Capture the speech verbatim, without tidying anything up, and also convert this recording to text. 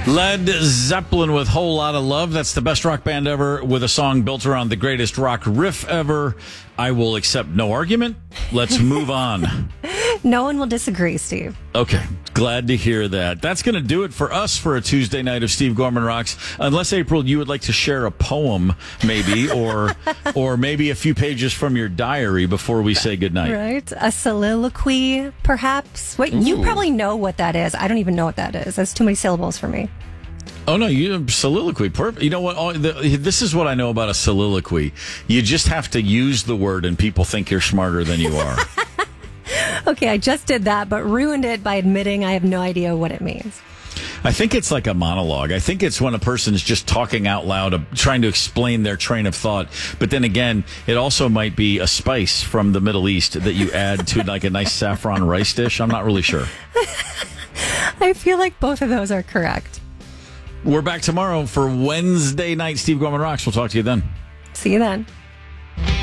Led Zeppelin with Whole Lotta Love. That's the best rock band ever with a song built around the greatest rock riff ever. I will accept no argument. Let's move on. No one will disagree, Steve. Okay. Glad to hear that. That's going to do it for us for a Tuesday night of Steve Gorman Rocks. Unless, April, you would like to share a poem, maybe, or or maybe a few pages from your diary before we say goodnight. Right. A soliloquy, perhaps. Wait, you probably know what that is. I don't even know what that is. That's too many syllables for me. Oh, no, you soliloquy. Perfect. You know what? All, the, this is what I know about a soliloquy. You just have to use the word and people think you're smarter than you are. Okay, I just did that, but ruined it by admitting I have no idea what it means. I think it's like a monologue. I think it's when a person is just talking out loud, uh, trying to explain their train of thought. But then again, it also might be a spice from the Middle East that you add to like a nice saffron rice dish. I'm not really sure. I feel like both of those are correct. We're back tomorrow for Wednesday night Steve Gorman Rocks. We'll talk to you then. See you then.